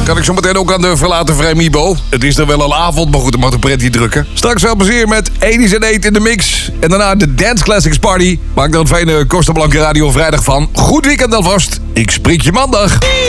Kan ik zo meteen ook aan de verlaten Vrijmibo. Het is er wel al avond, maar goed, dan mag de pret niet drukken. Straks veel plezier met Edis en Eet in de mix. En daarna de Dance Classics Party. Maak er een fijne Costa Blanca Radio vrijdag van. Goed weekend alvast. Ik spreek je maandag.